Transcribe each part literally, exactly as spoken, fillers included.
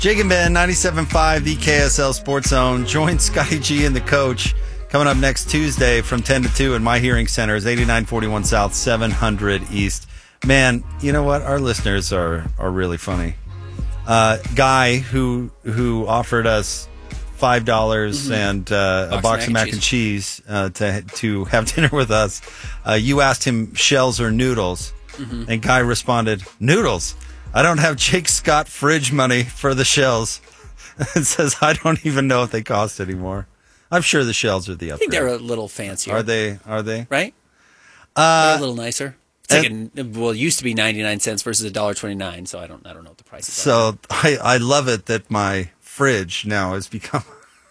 Jake and Ben, ninety-seven point five, the K S L Sports Zone. Join Scotty G and the coach coming up next Tuesday from ten to two in My Hearing Center. Is eighty-nine forty-one South, seven hundred East. Man, you know what? Our listeners are, are really funny. Uh, guy who who offered us five dollars mm-hmm. and uh, box a box of mac and cheese, and cheese uh, to to have dinner with us. Uh, you asked him shells or noodles, mm-hmm. and Guy responded, noodles. I don't have Jake Scott fridge money for the shells. It says, I don't even know if they cost anymore. I'm sure the shells are the upgrade. I think they're a little fancier. Are they? Are they? Right? Uh, they're a little nicer. It's like a, well, it used to be ninety-nine cents versus one dollar and twenty-nine cents, so I don't I don't know what the price is. So I, I love it that my fridge now has become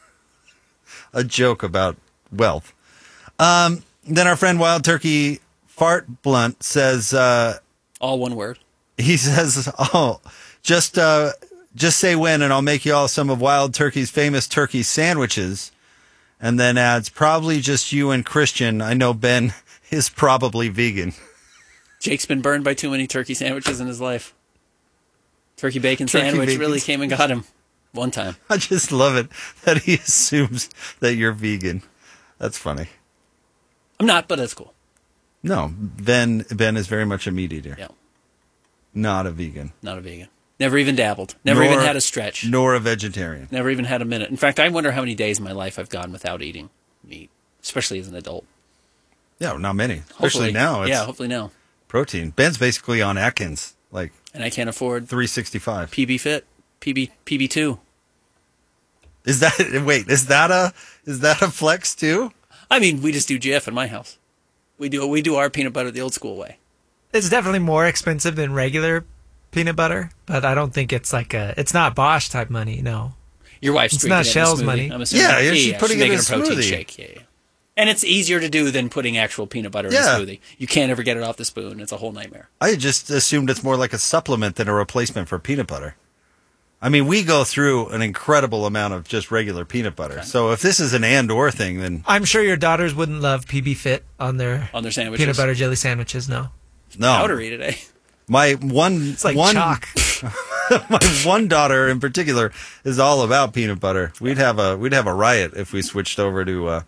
a joke about wealth. Um, then our friend Wild Turkey Fart Blunt says... Uh, all one word. He says, oh, just uh, just say when, and I'll make you all some of Wild Turkey's famous turkey sandwiches. And then adds, probably just you and Christian. I know Ben is probably vegan. Jake's been burned by too many turkey sandwiches in his life. Turkey bacon turkey sandwich bacon. really came and got him one time. I just love it that he assumes that you're vegan. That's funny. I'm not, but that's cool. No, Ben Ben is very much a meat eater. Yeah. Not a vegan. Not a vegan. Never even dabbled. Never nor, even had a stretch. Nor a vegetarian. Never even had a minute. In fact, I wonder how many days in my life I've gone without eating meat, especially as an adult. Yeah, not many. Hopefully, Especially now. It's yeah, hopefully now. Protein. Ben's basically on Atkins. like, And I can't afford three sixty-five. P B Fit. P B, P B two. Is that, wait, is that a, is that a flex too? I mean, we just do J F in my house. We do, we do our peanut butter the old school way. It's definitely more expensive than regular peanut butter, but I don't think it's like a, it's not Bosch type money, no. Your wife's it's drinking not it Shell's in a smoothie, money. I'm assuming. Yeah, yeah, she's yeah, putting she's it in making a a protein smoothie. shake. Yeah, yeah. And it's easier to do than putting actual peanut butter Yeah. in a smoothie. You can't ever get it off the spoon. It's a whole nightmare. I just assumed it's more like a supplement than a replacement for peanut butter. I mean, we go through an incredible amount of just regular peanut butter. Okay. So if this is an and-or thing, then... I'm sure your daughters wouldn't love P B Fit on their, on their sandwiches. Peanut butter jelly sandwiches, no. No. Powdery today. My one... It's like one, chalk. My one daughter in particular is all about peanut butter. We'd have a we'd have a riot if we switched over to uh,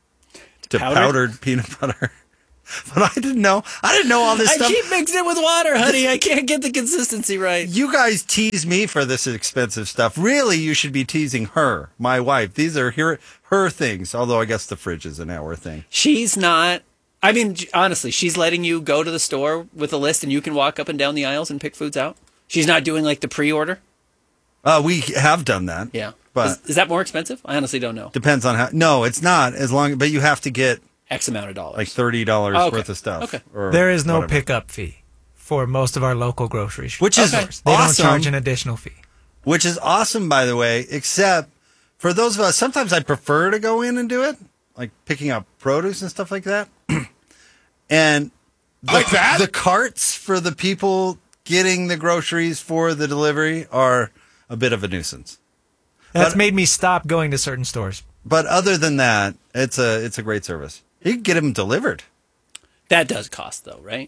to powdered? powdered peanut butter. But I didn't know. I didn't know all this I stuff. I keep mixing it with water, honey. I can't get the consistency right. You guys tease me for this expensive stuff. Really, you should be teasing her, my wife. These are her, her things, although I guess the fridge is an hour thing. She's not... I mean, honestly, she's letting you go to the store with a list and you can walk up and down the aisles and pick foods out? She's not doing like the pre-order? Uh, we have done that. Yeah. But is, is that more expensive? I honestly don't know. Depends on how... No, it's not. As long, but you have to get... X amount of dollars. Like thirty dollars oh, okay. worth of stuff. Okay. Or there is no whatever. pickup fee for most of our local grocery stores. Which is okay. awesome. They don't charge an additional fee. Which is awesome, by the way, except for those of us, sometimes I prefer to go in and do it, like picking up produce and stuff like that. And the, like that? the carts for the people getting the groceries for the delivery are a bit of a nuisance. That's but, made me stop going to certain stores. But other than that, it's a it's a great service. You can get them delivered. That does cost, though, right?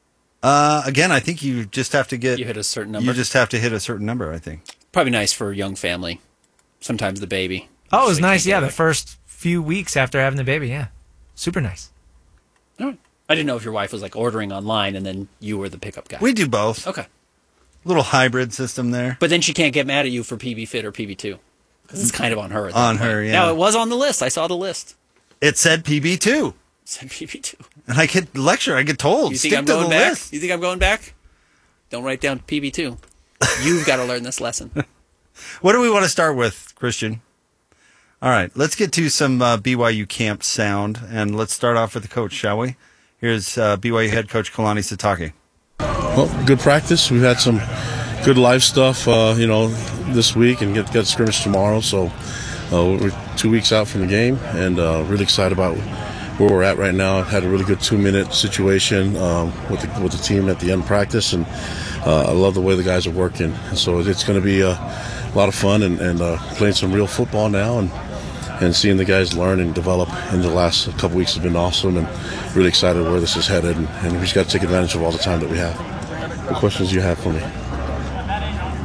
Uh, again, I think you just have to get... You hit a certain number? You just have to hit a certain number, I think. Probably nice for a young family. Sometimes the baby. Oh, it was nice, yeah, the first few weeks after having the baby, yeah. Super nice. All right. I didn't know if your wife was like ordering online and then you were the pickup guy. We do both. Okay. Little hybrid system there. But then she can't get mad at you for P B Fit or P B two. Because it's kind of on her. At that on point. her, yeah. Now, it was on the list. I saw the list. It said P B two. It said P B two. And I get lecture. I get told. You think Stick I'm to going the back? list. You think I'm going back? Don't write down P B two. You've got to learn this lesson. What do we want to start with, Christian? All right, let's get to some uh, B Y U camp sound, and let's start off with the coach, shall we? Here's uh, B Y U head coach Kalani Sitake. Well, good practice. We've had some good live stuff, uh, you know, this week, and get get scrimmage tomorrow. So uh, we're two weeks out from the game, and uh, really excited about where we're at right now. I've had a really good two-minute situation um, with the with the team at the end of practice, and uh, I love the way the guys are working. And so it's going to be a, a lot of fun, and, and uh, playing some real football now, and and seeing the guys learn and develop in the last couple weeks has been awesome, and really excited where this is headed, and, and we just got to take advantage of all the time that we have. What questions do you have for me?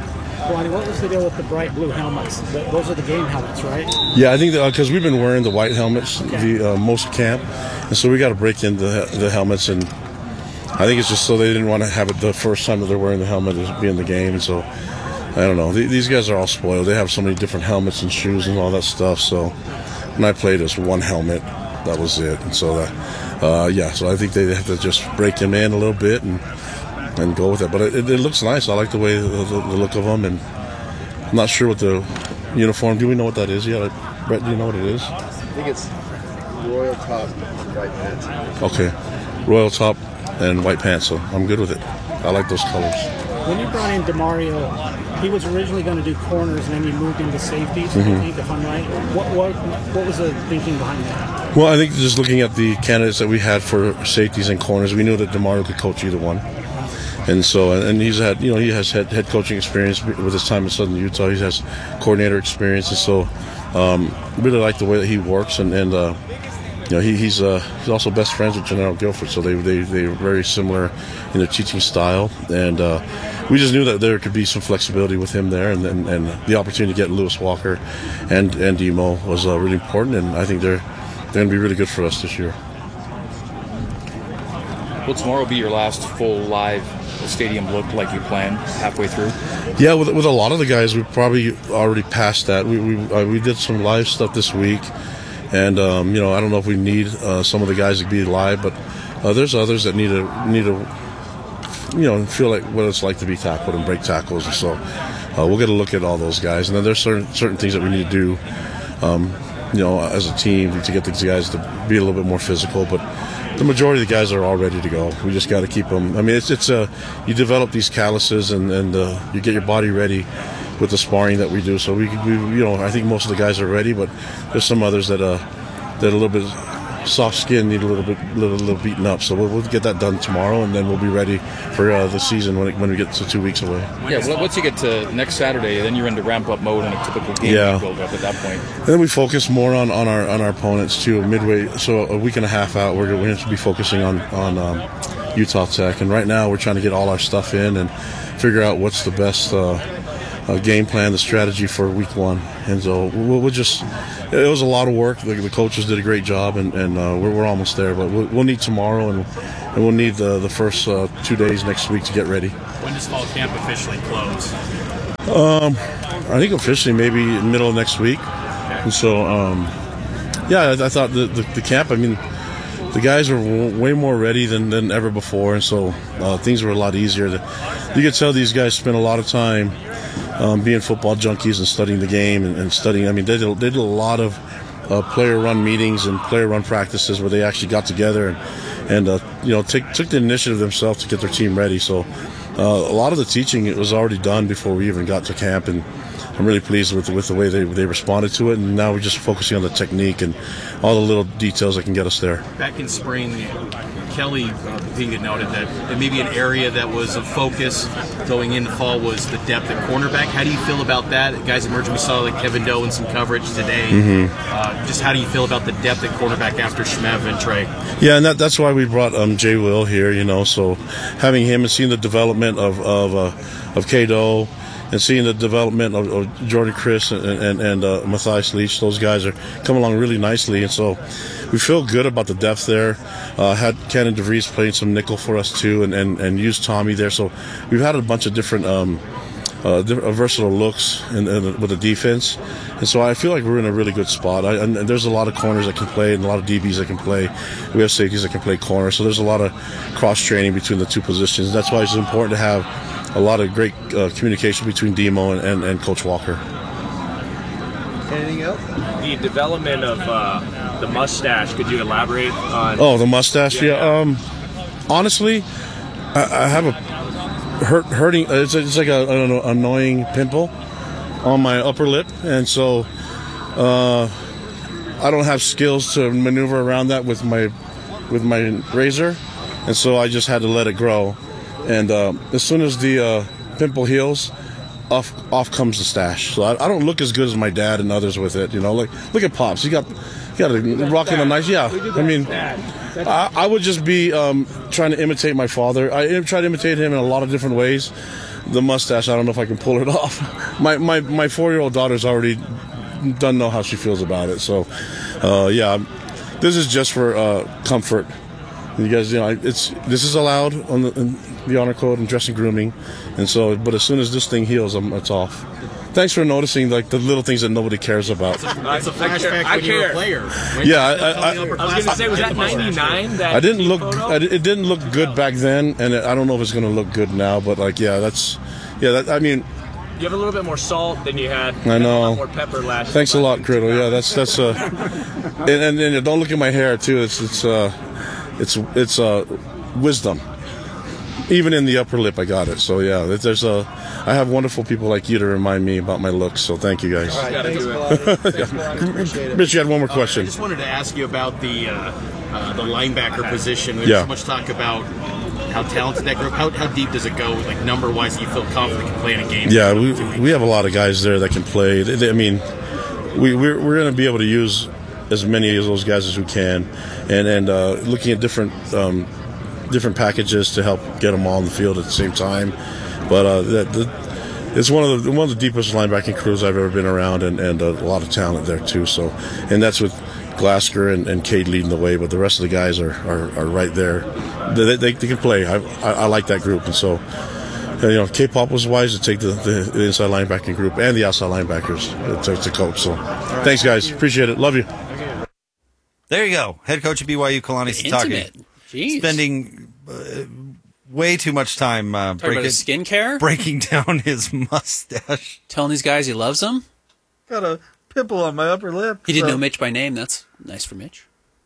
Kalani, what was the deal with the bright blue helmets? The, those are the game helmets, right? Yeah, I think because we've been wearing the white helmets Okay. the uh, most camp, and so we got to break into the, the helmets, and I think it's just so they didn't want to have it the first time that they're wearing the helmet is be in the game, and so I don't know. Th- These guys are all spoiled. They have so many different helmets and shoes and all that stuff. So when I played, it was one helmet. That was it. And so that, uh, yeah. So I think they have to just break them in a little bit and and go with it. But it, it looks nice. I like the way the, the, the look of them, and I'm not sure what the uniform. Do we know what that is yet? Brett, do you know what it is? I think it's royal top and white pants. Okay, royal top and white pants. So I'm good with it. I like those colors. When you brought in DeMario, he was originally going to do corners, and then you moved into safeties, Mm-hmm. I think, if I'm right. What, what, what was the thinking behind that? Well, I think just looking at the candidates that we had for safeties and corners, we knew that DeMario could coach either one. And so, and he's had, you know, he has had head coaching experience with his time in Southern Utah. He has coordinator experience, and so um, really like the way that he works. And, and uh, you know, he, he's uh, he's also best friends with Janelle Guilford, so they they they're very similar in their teaching style. And uh, we just knew that there could be some flexibility with him there, and and, and the opportunity to get Lewis Walker and and Demo was uh, really important. And I think they're they're going to be really good for us this year. Will tomorrow be your last full live stadium look like you planned halfway through? Yeah, with, with a lot of the guys, we probably already passed that. We we, uh, we did some live stuff this week, and um, you know, I don't know if we need uh, some of the guys to be live, but uh, there's others that need to need to you know feel like what it's like to be tackled and break tackles, and so uh, we'll get a look at all those guys. And then there's certain certain things that we need to do, um, you know, as a team to get these guys to be a little bit more physical, but. The majority of the guys are all ready to go. We just got to keep them. I mean, it's it's a uh, you develop these calluses and and uh, you get your body ready with the sparring that we do. So we, we you know I think most of the guys are ready, but there's some others that uh that are a little bit soft skin, need a little bit little little beaten up. So we'll, we'll get that done tomorrow, and then we'll be ready for uh, the season when it, when we get to two weeks away. Yeah, well, once you get to next Saturday, then you're into ramp up mode in a typical game Yeah. build up at that point. And then we focus more on, on our on our opponents too. Midway, so a week and a half out, we're going to be focusing on on um, Utah Tech. And right now, we're trying to get all our stuff in and figure out what's the best uh, uh, game plan, the strategy for week one. And so we'll, we'll just. It was a lot of work. The, the coaches did a great job, and, and uh, we're, we're almost there. But we'll, we'll need tomorrow, and, and we'll need the, the first uh, two days next week to get ready. When does fall camp officially close? Um, I think officially maybe middle of next week. And so, um, yeah, I, I thought the, the, the camp, I mean, the guys were w- way more ready than, than ever before, and so uh, things were a lot easier. To, you could tell these guys spent a lot of time um, being football junkies and studying the game and, and studying. I mean, they did, they did a lot of uh, player-run meetings and player-run practices where they actually got together and, and uh, you know, take, took the initiative themselves to get their team ready. So uh, a lot of the teaching it was already done before we even got to camp, and I'm really pleased with with the way they they responded to it. And now we're just focusing on the technique and all the little details that can get us there. Back in spring, Kelly uh, Pinga noted that maybe an area that was of focus going into fall was the depth at cornerback. How do you feel about that? Guys emerging, we saw like Kevin Doe in some coverage today. Mm-hmm. Uh, just how do you feel about the depth at cornerback after Shmev and Trey? Yeah, and that, that's why we brought um, Jay Will here. You know, so having him and seeing the development of of uh, of K-Doe and seeing the development of, of Jordan Chris and and, and uh, Matthias Leach, those guys are coming along really nicely, and so we feel good about the depth there. Uh, had Cannon DeVries playing some nickel for us too, and, and, and used Tommy there. So we've had a bunch of different um, uh, different, uh, versatile looks in, in, with the defense, and so I feel like we're in a really good spot. I, and, and there's a lot of corners that can play, and a lot of D Bs that can play. We have safeties that can play corner, so there's a lot of cross training between the two positions. That's why it's important to have a lot of great uh, communication between Demo and, and, and Coach Walker. Anything else? The development of uh, the mustache, could you elaborate on? Oh, the mustache, yeah. yeah. Um, honestly, I, I have a hurt, hurting. It's, it's like a, an annoying pimple on my upper lip, and so uh, I don't have skills to maneuver around that with my with my razor, and so I just had to let it grow. And uh, as soon as the uh, pimple heals, off off comes the stash. So I, I don't look as good as my dad and others with it. You know, like look at Pops. He got he got a rocking a nice. Yeah, I mean, I, I would just be um, trying to imitate my father. I try to imitate him in a lot of different ways. the mustache, I don't know if I can pull it off. My my, my four-year-old daughter's already doesn't know how she feels about it. So, uh, yeah, this is just for uh, comfort. You guys, you know, it's this is allowed on the, in the honor code and dressing grooming, and so. But as soon as this thing heals, I'm, it's off. Thanks for noticing like the little things that nobody cares about. It's a flashback I when you were care. a player. Yeah, I, I, I, I was going to say, was that ninety-nine? That I didn't team look. photo? I, it didn't look good back then, and I don't know if it's going to look good now. But like, yeah, that's, yeah. That, I mean, You have a little bit more salt than you had. I You had know. A lot more pepper last. Thanks a last lot, in Criddle. Yeah, two that's that's uh, and, and and don't look at my hair too. It's it's uh, it's it's uh, wisdom. Even in the upper lip, I got it. So yeah, there's a. I have wonderful people like you to remind me about my looks. So thank you guys. All right, Gotta thanks, do it. Kalani. Thanks, Kalani. Appreciate it. Mitch, you had one more I question. just wanted to ask you about the uh, uh, the linebacker position. There's Yeah. so much talk about how talented that group. How, how deep does it go, like number wise? That you feel confident can play in a game? Yeah, we we have a lot of guys there that can play. They- they- I mean, we we're, we're going to be able to use as many of those guys as we can, and and uh, looking at different um, different packages to help get them all on the field at the same time. But uh, that, the, it's one of the one of the deepest linebacking crews I've ever been around, and, and a lot of talent there too. So, and that's with Glasgow and, and Cade leading the way, but the rest of the guys are, are, are right there. They, they, they can play. I, I, I like that group, and so you know, K-Pop was wise to take the, the, the inside linebacking group and the outside linebackers to, to coach. So, thanks guys, appreciate it, love you. There you go. Head coach of B Y U, Kalani Intimate. Sitake. Jeez. Spending uh, way too much time uh, Talking about breaking, his skincare? breaking down his mustache. Telling these guys he loves them? Got a pimple on my upper lip. He didn't so- know Mitch by name. That's nice for Mitch.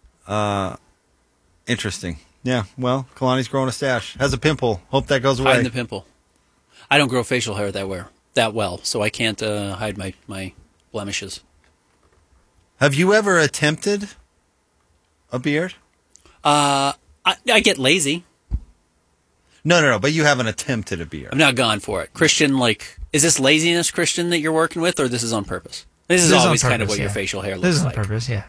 Interesting. Yeah, well, Kalani's growing a stash. Has a pimple. Hope that goes away. Hiding the pimple. I don't grow facial hair that well, that well, so I can't uh, hide my, my blemishes. Have you ever attempted a beard? Uh, I, I get lazy. No, no, no, but you haven't attempted a beard. I've not gone for it. Christian, like, is this laziness, Christian, that you're working with, or this is on purpose? This is This is on always kind of purpose, what your yeah. facial hair looks This is on like. purpose, yeah.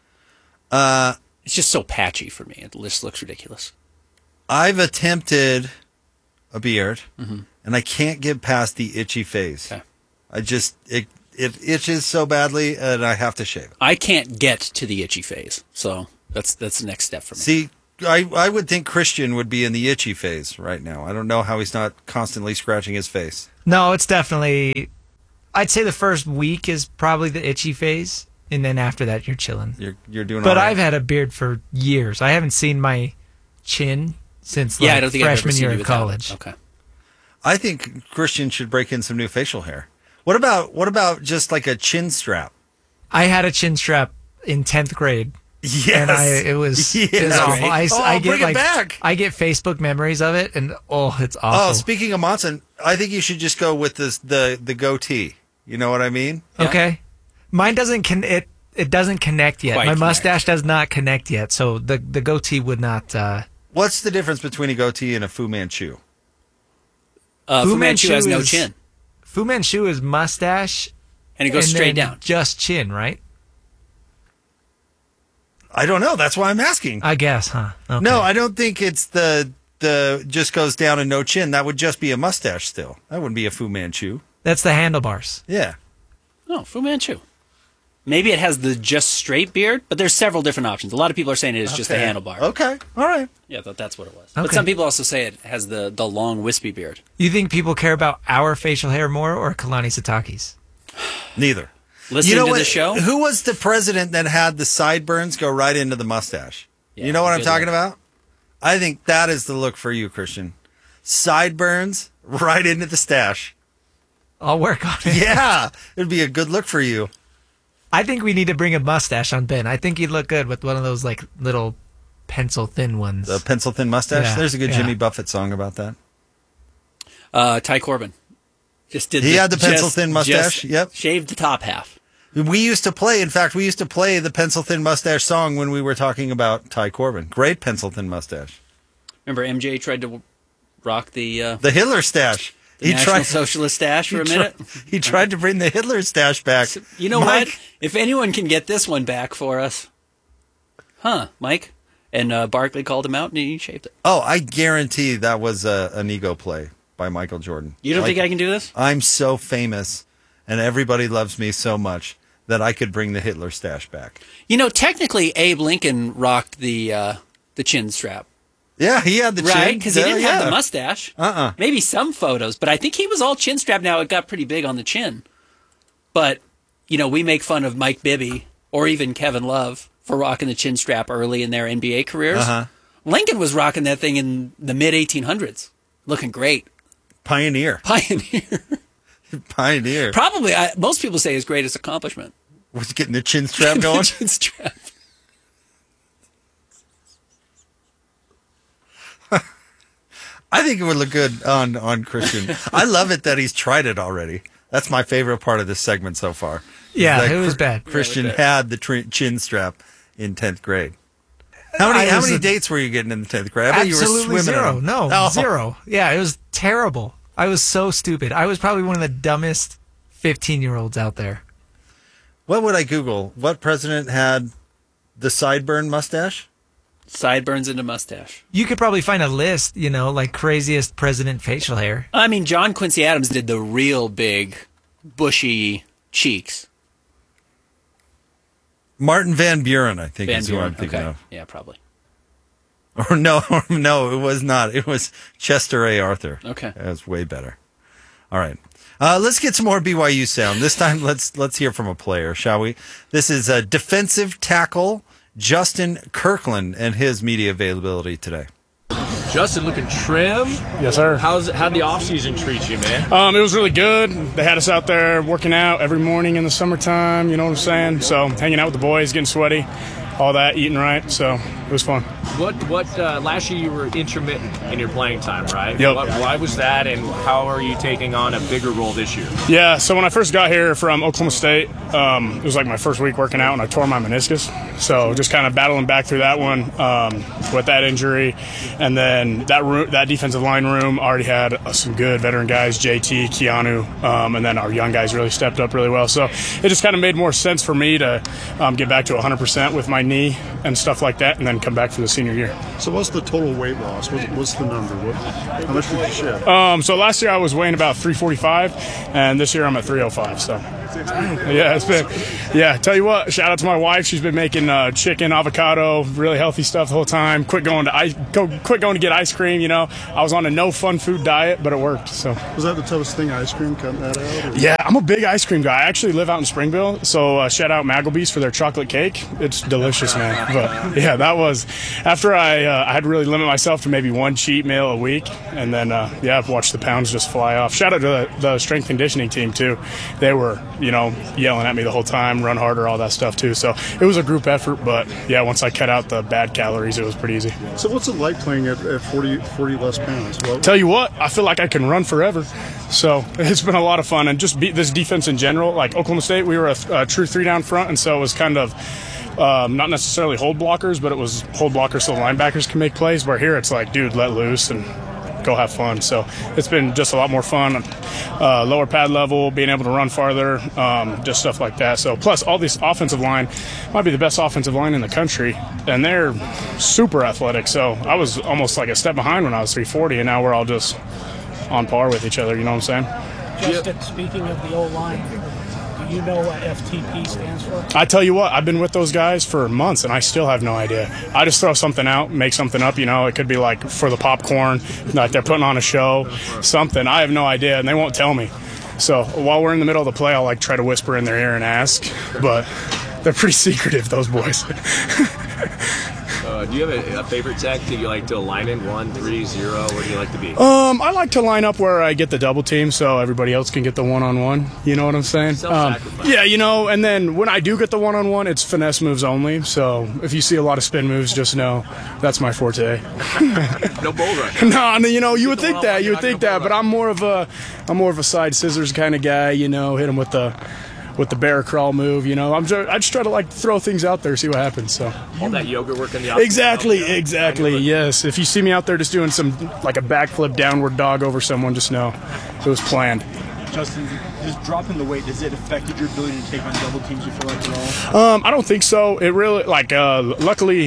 Uh, It's just so patchy for me. It just looks ridiculous. I've attempted a beard, Mm-hmm. and I can't get past the itchy phase. Okay. I just, it, it itches so badly, and I have to shave it. I can't get to the itchy phase, so that's that's the next step for me. See, I, I would think Christian would be in the itchy phase right now. I don't know how he's not constantly scratching his face. No, it's definitely. I'd say the first week is probably the itchy phase, and then after that, you're chilling. You're you're doing But all right. I've had a beard for years. I haven't seen my chin since yeah, like I don't think I've ever freshman seen year you of without it. college. Okay. I think Christian should break in some new facial hair. What about what about just like a chin strap? I had a chin strap in tenth grade. Yes, And I, it was, it was Yes. awful. I, s- Oh, I get bring it like back. I get Facebook memories of it, and oh, it's Oh, awful. speaking of Monson, I think you should just go with this the the goatee. You know what I mean? Yeah. Okay, mine doesn't con- it it doesn't connect yet. Quite My connect. mustache does not connect yet, so the the goatee would not. Uh, What's the difference between a goatee and a Fu Manchu? Uh, Fu Fu Manchu has no is- chin, Fu Manchu is mustache, and it goes and straight then down. just chin, right? I don't know. That's why I'm asking. I guess, huh? Okay. No, I don't think it's the the just goes down and no chin. That would just be a mustache still. That wouldn't be a Fu Manchu. that's the handlebars. Yeah. No, Fu Manchu. Maybe it has the just straight beard, but there's several different options. A lot of people are saying it is just the Okay. handlebar. Okay. All right. Yeah, I thought that's what it was. But Okay. some people also say it has the, the long wispy beard. You think people care about our facial hair more or Kalani Sitake's? Neither. Listening you know to what? the show? Who was the president that had the sideburns go right into the mustache? Yeah, you know what I'm good talking look. about? I think that is the look for you, Christian. Sideburns right into the stash. I'll work on it. Yeah, it'd be a good look for you. I think we need to bring a mustache on Ben. I think he'd look good with one of those like little pencil thin ones. The pencil thin mustache. Yeah, There's a good yeah. Jimmy Buffett song about that. Uh, Ty Corbin. Just did He had the just- pencil thin mustache, just yep. Shaved the top half. We used to play, in fact, we used to play the pencil thin mustache song when we were talking about Ty Corbin. Great pencil thin mustache. Remember M J tried to rock the, uh, The Hitler stash. the National Socialist stash for a he tri- minute? he tried to bring the Hitler stash back. You know Mike, what? If anyone can get this one back for us. Huh, Mike? And uh, Barkley called him out and he shaved it. Oh, I guarantee that was a, an ego play. by Michael Jordan. You don't Like, think I can do this? I'm so famous, and everybody loves me so much that I could bring the Hitler stash back. You know, technically, Abe Lincoln rocked the uh, the chin strap. Yeah, he had the chin. Right, because he didn't yeah. have the mustache. Uh-uh. Maybe some photos, but I think he was all chin strapped. Now it got pretty big on the chin. But, you know, we make fun of Mike Bibby or even Kevin Love for rocking the chin strap early in their N B A careers. Uh-huh. Lincoln was rocking that thing in the mid eighteen hundreds. Looking great. Pioneer. Pioneer. Pioneer. Probably, I, most people say his greatest accomplishment. Was getting the chin strap going? Chin strap. I think it would look good on, on Christian. I love it that he's tried it already. That's my favorite part of this segment so far. Yeah, That it was Chr- bad. Christian Yeah, it was bad. had the tr- chin strap in tenth grade. How many I how was many a- dates were you getting in the tenth grade? I bet you were Absolutely swimming in zero. them. No, Oh. zero. Yeah, it was terrible. I was so stupid. I was probably one of the dumbest fifteen-year-olds out there. What would I Google? What president had the sideburn mustache? Sideburns into mustache. You could probably find a list, you know, like craziest president facial hair. I mean, John Quincy Adams did the real big, bushy cheeks. Martin Van Buren, I think Van is who I'm Buren. thinking Okay. of. Yeah, probably. Or no, no, it was not. It was Chester A. Arthur. Okay. That was way better. All right. Uh, let's get some more B Y U sound. This time, let's let's hear from a player, shall we? This is a defensive tackle, Justin Kirkland, and his media availability today. Justin, looking trim. Yes, sir. How's how'd the offseason treat you, man? Um, it was really good. They had us out there working out every morning in the summertime, you know what I'm saying? So hanging out with the boys, getting sweaty, all that, eating right. So it was fun. What what uh, last year you were intermittent in your playing time, right? Yep. What, why was that, and how are you taking on a bigger role this year? Yeah, so when I first got here from Oklahoma State, um, it was like my first week working out and I tore my meniscus. So just kind of battling back through that one um, with that injury. And then that room, that defensive line room already had uh, some good veteran guys, J T, Keanu, um, and then our young guys really stepped up really well. So it just kind of made more sense for me to um, get back to one hundred percent with my knee and stuff like that and then come back for the senior year. So what's the total weight loss? What's, what's the number? What, how much did you shed? Um, so last year I was weighing about three forty-five, and this year I'm at three oh five. So yeah, it's been yeah. Tell you what, shout out to my wife. She's been making uh, chicken, avocado, really healthy stuff the whole time. Quit going to ice, go, quit going to get ice cream. You know, I was on a no fun food diet, but it worked. So was that the toughest thing? Ice cream, cutting that out? Or? Yeah, I'm a big ice cream guy. I actually live out in Springville, so uh, shout out Maggleby's for their chocolate cake. It's delicious, man. But yeah, that was after I uh, I had to really limit myself to maybe one cheat meal a week, and then uh, yeah, I've watched the pounds just fly off. Shout out to the, the strength conditioning team too. They were you know yelling at me the whole time, run harder, all that stuff too. So it was a group effort, but yeah, once I cut out the bad calories, it was pretty easy. So what's it like playing at, at forty, forty less pounds? What, Tell you what, I feel like I can run forever. So it's been a lot of fun, and just beat this defense in general. Like Oklahoma State, we were a, a true three down front, and so it was kind of um, not necessarily hold blockers, but it was hold blockers so the linebackers can make plays. Where here it's like, dude, let loose and go have fun. So it's been just a lot more fun. Uh, lower pad level, being able to run farther, um, just stuff like that. So plus all this offensive line might be the best offensive line in the country, and they're super athletic. So I was almost like a step behind when I was three forty, and now we're all just on par with each other. You know what I'm saying? Justin, speaking of the O-line, do you know what F T P stands for? I tell you what, I've been with those guys for months, and I still have no idea. I just throw something out, make something up. You know, it could be like for the popcorn, like they're putting on a show, something. I have no idea, and they won't tell me. So while we're in the middle of the play, I'll like try to whisper in their ear and ask, but they're pretty secretive, those boys. Uh, do you have a, a favorite tech that you like to align in? One, three, zero? Where do you like to be? Um, I like to line up where I get the double team so everybody else can get the one-on-one. You know what I'm saying? Um, yeah, you know, and then when I do get the one-on-one, it's finesse moves only. So if you see a lot of spin moves, just know that's my forte. No bull rush. No, no, you know, you would think that, you would think that, but I'm more of a, I'm more of a side scissors kind of guy. You know, hit him with the. with the bear crawl move, you know. I'm just, I just try to like throw things out there, see what happens. So all that yoga work in the office. Exactly, exactly. Yes. If you see me out there just doing some like a backflip downward dog over someone, just know it was planned. Justin, just dropping the weight, has it affected your ability to take on double teams, you feel like, at all? Um, I don't think so. It really, like, uh, luckily,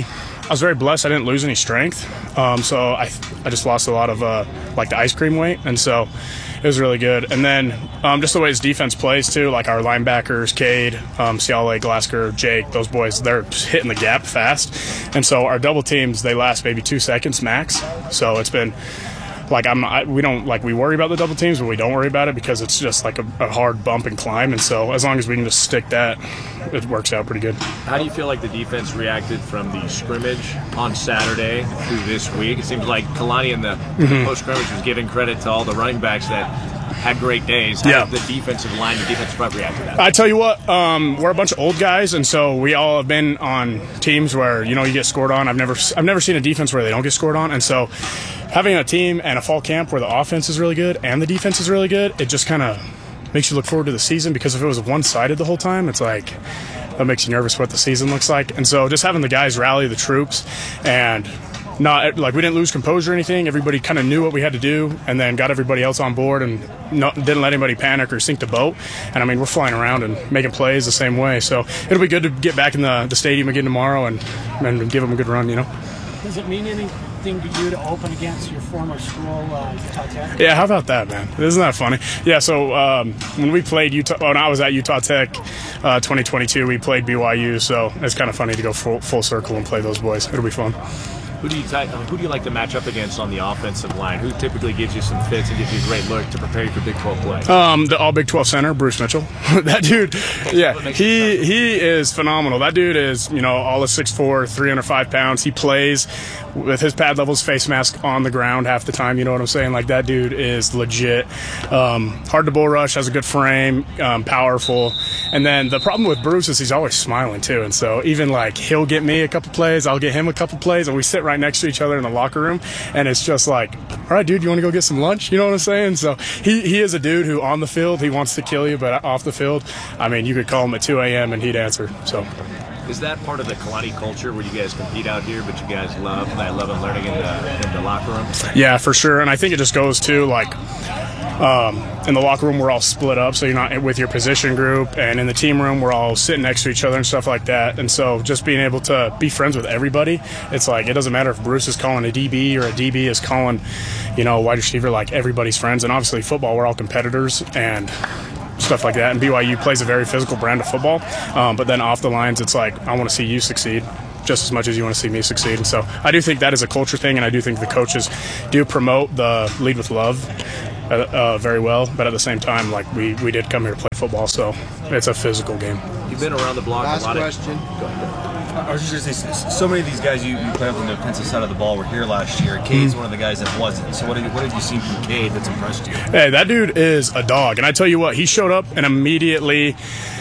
was very blessed. I didn't lose any strength, um, so I I just lost a lot of uh, like the ice cream weight, and so it was really good. And then um, just the way his defense plays too, like our linebackers, Cade, um, Ciale, Glasker, Jake, those boys, they're hitting the gap fast, and so our double teams, they last maybe two seconds max. So it's been like I'm I, we don't like we worry about the double teams, but we don't worry about it because it's just like a, a hard bump and climb, and so as long as we can just stick that, it works out pretty good. How do you feel like the defense reacted from the scrimmage on Saturday through this week? It seems like Kalani in the Mhm. post scrimmage was giving credit to all the running backs that had great days. How Yeah. did the defensive line, the defensive front react to that? I tell you what, um, we're a bunch of old guys, and so we all have been on teams where you know you get scored on. I've never, I've never seen a defense where they don't get scored on, and so having a team and a fall camp where the offense is really good and the defense is really good, it just kind of makes you look forward to the season. Because if it was one-sided the whole time, it's like that makes you nervous what the season looks like. And so just having the guys rally the troops and not like we didn't lose composure or anything. Everybody kind of knew what we had to do, and then got everybody else on board and not, didn't let anybody panic or sink the boat. And I mean, we're flying around and making plays the same way. So it'll be good to get back in the, the stadium again tomorrow and, and give them a good run, you know. Does it mean anything to you to open against your former school, uh, Utah Tech? Yeah, how about that, man? Isn't that funny? Yeah, so um, when we played Utah, when I was at Utah Tech uh, twenty twenty-two, we played B Y U, so it's kind of funny to go full, full circle and play those boys. It'll be fun. Who do you ty- who do you like to match up against on the offensive line? Who typically gives you some fits and gives you a great look to prepare you for Big twelve play? Um, the All Big twelve center, Bruce Mitchell. That dude, yeah, he he is phenomenal. That dude is, you know, all of six four, three hundred five pounds. He plays with his pad levels, face mask on the ground half the time. You know what I'm saying? Like, that dude is legit. Um, hard to bull rush, has a good frame, um, powerful. And then the problem with Bruce is he's always smiling too. And so even like he'll get me a couple plays, I'll get him a couple plays, and we sit right next to each other in the locker room. And it's just like, all right, dude, you want to go get some lunch? You know what I'm saying? So he, he is a dude who on the field, he wants to kill you, but off the field, I mean, you could call him at two a.m. and he'd answer. So. Is that part of the Kalani culture where you guys compete out here, but you guys love that love and learning in the, in the locker room? Yeah, for sure. And I think it just goes to like um, in the locker room, we're all split up, so you're not with your position group. And in the team room, we're all sitting next to each other and stuff like that. And so just being able to be friends with everybody, it's like it doesn't matter if Bruce is calling a D B or a D B is calling, you know, a wide receiver, like everybody's friends. And obviously football, we're all competitors and stuff like that. And B Y U plays a very physical brand of football. Um, but then off the lines, it's like, I want to see you succeed just as much as you want to see me succeed. And so I do think that is a culture thing, and I do think the coaches do promote the lead with love uh, uh, very well. But at the same time, like we, we did come here to play football, so it's a physical game. You've been around the block Last a lot. question. Of, go ahead. I was just going to say, so many of these guys you, you play on the defensive side of the ball were here last year. Cade's one of the guys that wasn't. So what have, you, what have you seen from Cade that's impressed you? Hey, that dude is a dog. And I tell you what, he showed up and immediately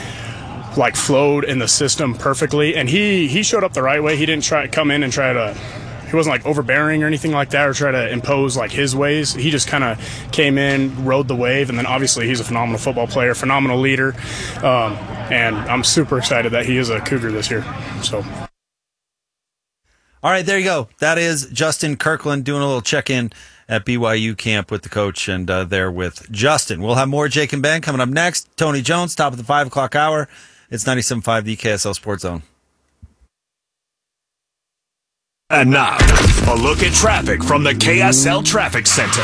like flowed in the system perfectly. And he, he showed up the right way. He didn't try to come in and try to, he wasn't like overbearing or anything like that or try to impose like his ways. He just kind of came in, rode the wave. And then obviously he's a phenomenal football player, phenomenal leader. Um, and I'm super excited that he is a Cougar this year. So. All right, there you go. That is Justin Kirkland doing a little check-in at B Y U camp with the coach, and uh, there with Justin. We'll have more Jake and Ben coming up next. Tony Jones, top of the five o'clock hour. It's ninety-seven point five, the K S L Sports Zone. And now, a look at traffic from the K S L Traffic Center.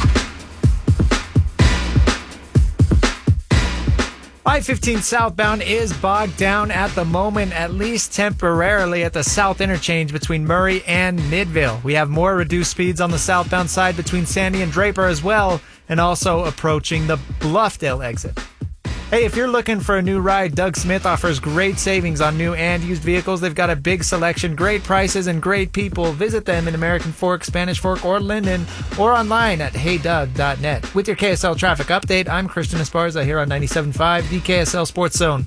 I fifteen southbound is bogged down at the moment, at least temporarily, at the south interchange between Murray and Midville. We have more reduced speeds on the southbound side between Sandy and Draper as well, and also approaching the Bluffdale exit. Hey, if you're looking for a new ride, Doug Smith offers great savings on new and used vehicles. They've got a big selection, great prices, and great people. Visit them in American Fork, Spanish Fork, or Linden, or online at hey doug dot net. With your K S L traffic update, I'm Christian Esparza here on ninety-seven point five, the K S L Sports Zone.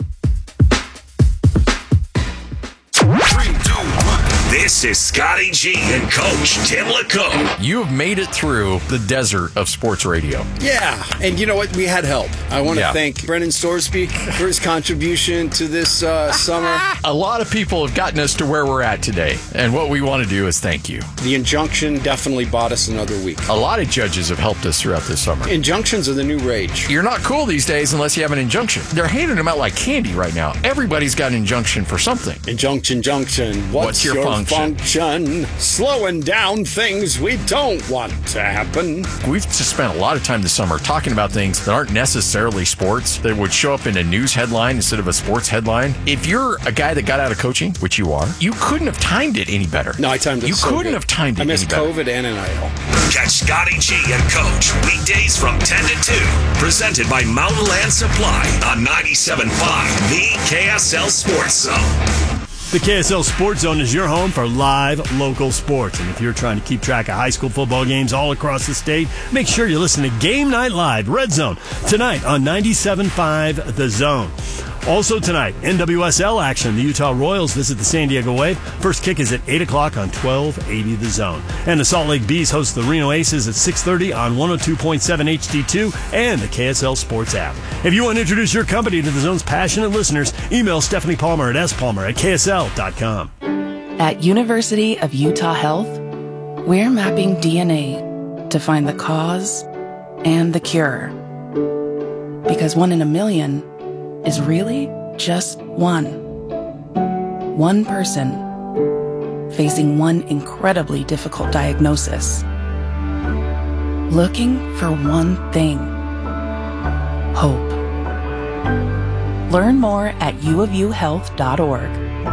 This is Scotty G and Coach Tim LeCoe. You have made it through the desert of sports radio. Yeah, and you know what? We had help. I want to Yeah. thank Brendan Storsby for his contribution to this uh, summer. A lot of people have gotten us to where we're at today, and what we want to do is thank you. The injunction definitely bought us another week. A lot of judges have helped us throughout this summer. Injunctions are the new rage. You're not cool these days unless you have an injunction. They're handing them out like candy right now. Everybody's got an injunction for something. Injunction, junction. What's, What's your, function? malfunction, slowing down things we don't want to happen. We've just spent a lot of time this summer talking about things that aren't necessarily sports, that would show up in a news headline instead of a sports headline. If you're a guy that got out of coaching, which you are, you couldn't have timed it any better. No, I timed it You so couldn't good. have timed it I missed any better. COVID and an idol. Catch Scotty G and Coach weekdays from ten to two. Presented by Mountain Land Supply on ninety-seven point five, the K S L Sports Zone. The K S L Sports Zone is your home for live local sports. And if you're trying to keep track of high school football games all across the state, make sure you listen to Game Night Live, Red Zone, tonight on ninety-seven point five The Zone. Also tonight, N W S L action. The Utah Royals visit the San Diego Wave. First kick is at eight o'clock on twelve eighty The Zone. And the Salt Lake Bees host the Reno Aces at six thirty on one oh two point seven H D two and the K S L Sports app. If you want to introduce your company to the Zone's passionate listeners, email Stephanie Palmer at spalmer at K S L dot com. At University of Utah Health, we're mapping D N A to find the cause and the cure. Because one in a million is really just one. One person facing one incredibly difficult diagnosis. Looking for one thing. Hope. Learn more at u of u health dot org.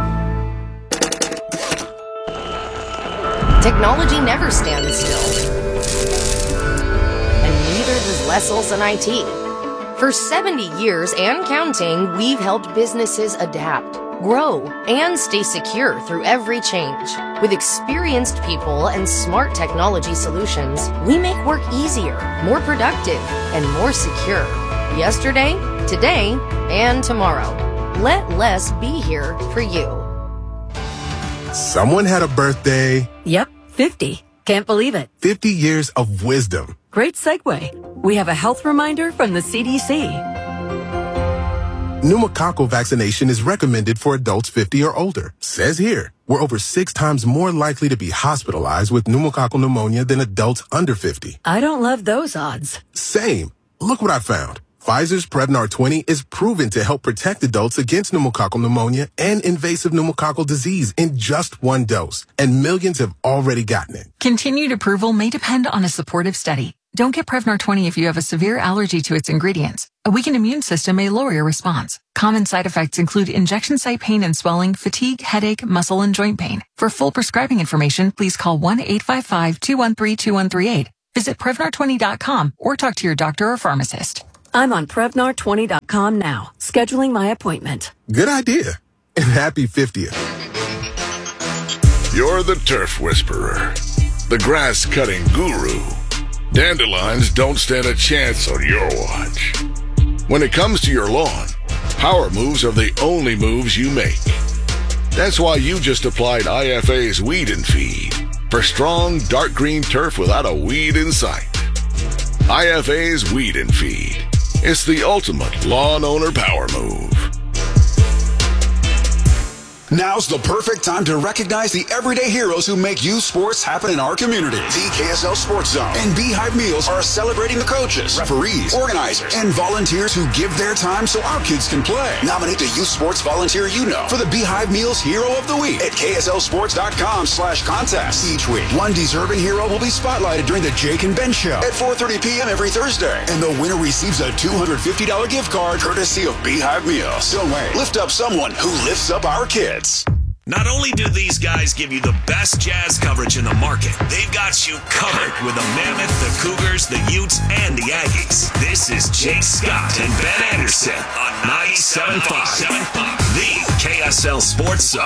Technology never stands still. And neither does Les Olson I T. For seventy years and counting, we've helped businesses adapt, grow, and stay secure through every change. With experienced people and smart technology solutions, we make work easier, more productive, and more secure. Yesterday, today, and tomorrow. Let Les be here for you. Someone had a birthday. Yep, fifty. Can't believe it. fifty years of wisdom. Great segue. We have a health reminder from the C D C. Pneumococcal vaccination is recommended for adults fifty or older. Says here, we're over six times more likely to be hospitalized with pneumococcal pneumonia than adults under fifty. I don't love those odds. Same. Look what I found. Pfizer's Prevnar twenty is proven to help protect adults against pneumococcal pneumonia and invasive pneumococcal disease in just one dose. And millions have already gotten it. Continued approval may depend on a supportive study. Don't get Prevnar twenty if you have a severe allergy to its ingredients. A weakened immune system may lower your response. Common side effects include injection site pain and swelling, fatigue, headache, muscle, and joint pain. For full prescribing information, please call one eight five five, two one three, two one three eight. Visit Prevnar twenty dot com or talk to your doctor or pharmacist. I'm on Prevnar twenty dot com now, scheduling my appointment. Good idea. And happy fiftieth. You're the turf whisperer, the grass cutting guru. Dandelions don't stand a chance on your watch. When it comes to your lawn, power moves are the only moves you make. That's why you just applied I F A's Weed and Feed for strong, dark green turf without a weed in sight. I F A's Weed and Feed. It's the ultimate lawn owner power move. Now's the perfect time to recognize the everyday heroes who make youth sports happen in our community. The K S L Sports Zone and Beehive Meals are celebrating the coaches, referees, organizers, and volunteers who give their time so our kids can play. Nominate the youth sports volunteer you know for the Beehive Meals Hero of the Week at K S L sports dot com slash contest. Each week, one deserving hero will be spotlighted during the Jake and Ben Show at four thirty p.m. every Thursday. And the winner receives a two hundred fifty dollars gift card courtesy of Beehive Meals. Don't wait. Lift up someone who lifts up our kids. Not only do these guys give you the best jazz coverage in the market, they've got you covered with the Mammoth, the Cougars, the Utes, and the Aggies. This is Jake Scott and Ben Anderson on ninety-seven point five, the K S L Sports Zone.